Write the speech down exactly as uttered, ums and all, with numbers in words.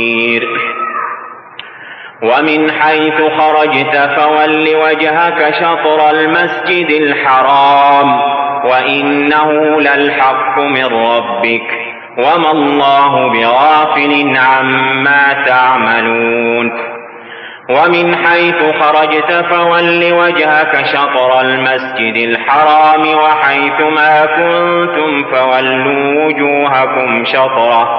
ومن حيث خرجت فول وجهك شطر المسجد الحرام وإنه للحق من ربك وما الله بغافل عما تعملون. ومن حيث خرجت فول وجهك شطر المسجد الحرام وحيث ما كنتم فولوا وجوهكم شطره